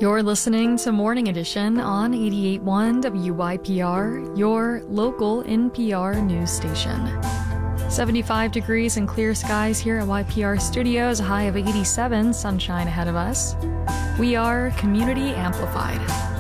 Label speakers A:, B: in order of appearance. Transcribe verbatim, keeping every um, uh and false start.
A: You're listening to Morning Edition on eighty-eight point one W Y P R, your local N P R news station. seventy-five degrees and clear skies here at Y P R Studios, a high of eighty-seven, sunshine ahead of us. We are Community Amplified.